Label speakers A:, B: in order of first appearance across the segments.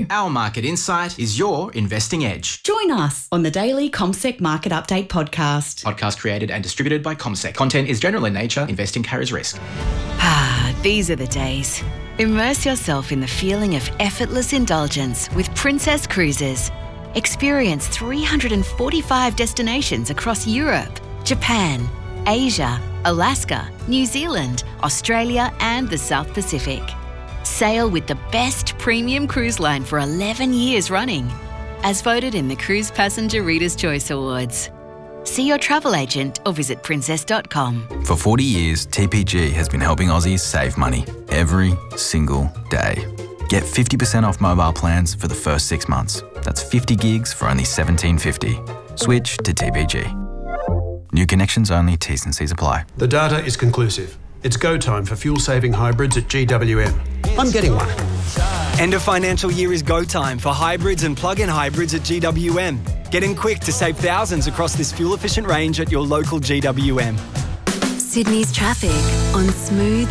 A: our market insight is your investing edge.
B: Join us on the daily CommSec Market Update podcast.
A: Podcast created and distributed by CommSec. Content is general in nature. Investing carries risk.
C: These are the days. Immerse yourself in the feeling of effortless indulgence with Princess Cruises. Experience 345 destinations across Europe, Japan, Asia, Alaska, New Zealand, Australia and the South Pacific. Sail with the best premium cruise line for 11 years running, as voted in the Cruise Passenger Reader's Choice Awards. See your travel agent or visit princess.com.
D: For 40 years, TPG has been helping Aussies save money every single day. Get 50% off mobile plans for the first 6 months. That's 50 gigs for only $17.50. Switch to TPG. New connections only, T's and C's apply.
E: The data is conclusive. It's go time for fuel-saving hybrids at GWM. I'm getting one.
F: End of financial year is go time for hybrids and plug-in hybrids at GWM. Get in quick to save thousands across this fuel-efficient range at your local GWM.
G: Sydney's traffic on Smooth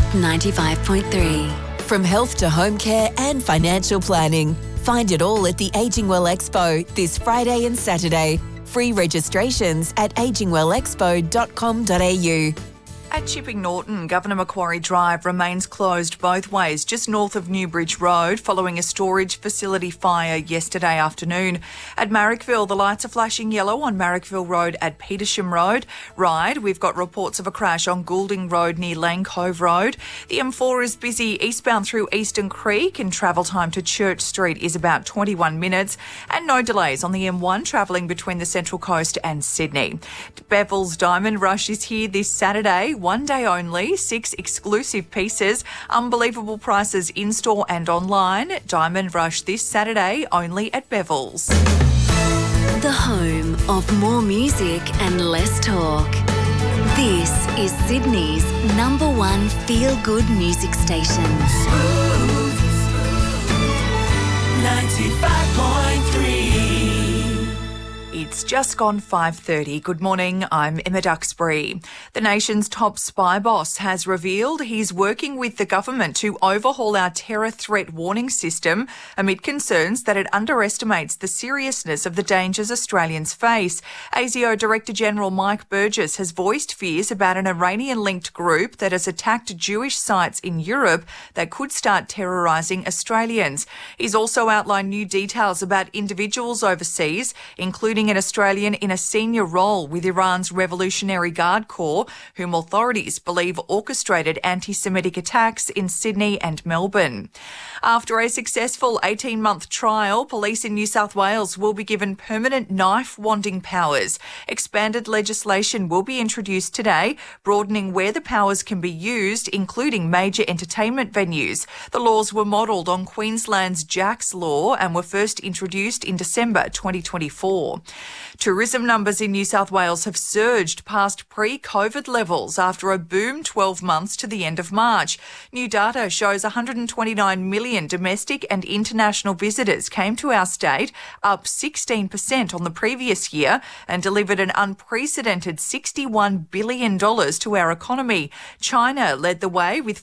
G: 95.3.
H: From health to home care and financial planning. Find it all at the Ageing Well Expo this Friday and Saturday. Free registrations at agingwellexpo.com.au.
I: At Chipping Norton, Governor Macquarie Drive remains closed both ways just north of Newbridge Road following a storage facility fire yesterday afternoon. At Marrickville, the lights are flashing yellow on Marrickville Road at Petersham Road. We've got reports of a crash on Goulding Road near Lane Cove Road. The M4 is busy eastbound through Eastern Creek and travel time to Church Street is about 21 minutes and no delays on the M1 travelling between the Central Coast and Sydney. Bevil's Diamond Rush is here this Saturday. 1 day only, 6 exclusive pieces, unbelievable prices in-store and online. Diamond Rush this Saturday only at Bevil's.
G: The home of more music and less talk. This is Sydney's #1 feel-good music station.
J: Smooth 95.3.
I: It's just gone 5:30. Good morning, I'm Emma Duxbury. The nation's top spy boss has revealed he's working with the government to overhaul our terror threat warning system amid concerns that it underestimates the seriousness of the dangers Australians face. ASIO Director General Mike Burgess has voiced fears about an Iranian-linked group that has attacked Jewish sites in Europe that could start terrorising Australians. He's also outlined new details about individuals overseas, including an Australian in a senior role with Iran's Revolutionary Guard Corps, whom authorities believe orchestrated anti-Semitic attacks in Sydney and Melbourne. After a successful 18-month trial, police in New South Wales will be given permanent knife-wanding powers. Expanded legislation will be introduced today, broadening where the powers can be used, including major entertainment venues. The laws were modelled on Queensland's Jack's Law and were first introduced in December 2024. Tourism numbers in New South Wales have surged past pre-COVID levels after a boom 12 months to the end of March. New data shows 129 million domestic and international visitors came to our state, up 16% on the previous year, and delivered an unprecedented $61 billion to our economy. China led the way with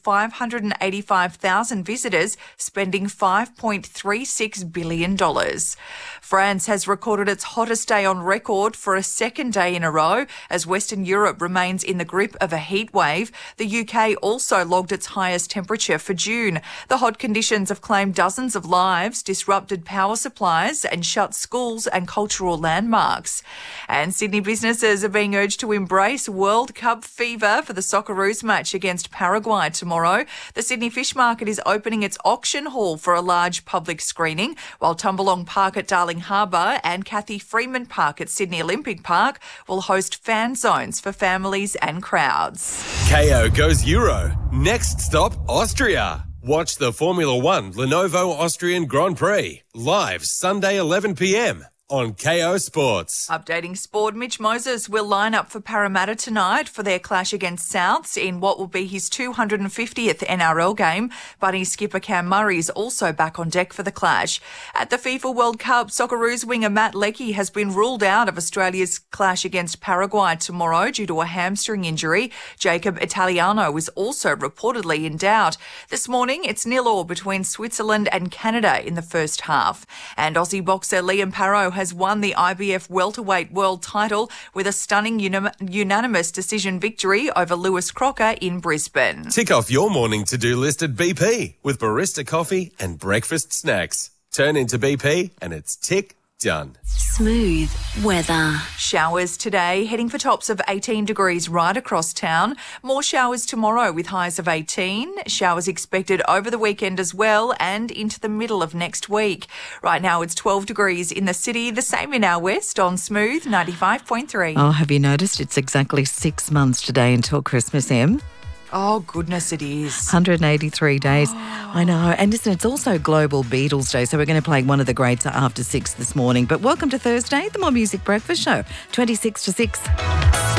I: 585,000 visitors, spending $5.36 billion. France has recorded its hottest day on record for a second day in a row as Western Europe remains in the grip of a heat wave. The UK also logged its highest temperature for June. The hot conditions have claimed dozens of lives, disrupted power supplies and shut schools and cultural landmarks. And Sydney businesses are being urged to embrace World Cup fever for the Socceroos match against Paraguay tomorrow. The Sydney Fish Market is opening its auction hall for a large public screening, while Tumbalong Park at Darling Harbour and Cathy Freeman Park at Sydney Olympic Park will host fan zones for families and crowds.
K: KO goes Euro. Next stop, Austria. Watch the Formula One Lenovo Austrian Grand Prix live Sunday 11 p.m. on KO Sports.
I: Updating sport, Mitch Moses will line up for Parramatta tonight for their clash against Souths in what will be his 250th NRL game. Bunny skipper Cam Murray is also back on deck for the clash. At the FIFA World Cup, Socceroos winger Matt Leckie has been ruled out of Australia's clash against Paraguay tomorrow due to a hamstring injury. Jacob Italiano is also reportedly in doubt. This morning, it's 0-0 between Switzerland and Canada in the first half. And Aussie boxer Liam Parrow has won the IBF welterweight world title with a stunning unanimous decision victory over Lewis Crocker in Brisbane.
K: Tick off your morning to-do list at BP with barista coffee and breakfast snacks. Turn into BP and it's tick done.
G: Smooth weather.
I: Showers today, heading for tops of 18 degrees right across town. More showers tomorrow with highs of 18. Showers expected over the weekend as well and into the middle of next week. Right now it's 12 degrees in the city, the same in our west on Smooth 95.3.
L: Oh, have you noticed it's exactly 6 months today until Christmas, Em?
I: Oh, goodness, it is.
L: 183 days. I know. And listen, it's also Global Beatles Day, so we're going to play one of the greats after 6 this morning. But welcome to Thursday, the More Music Breakfast Show, 26 to 6.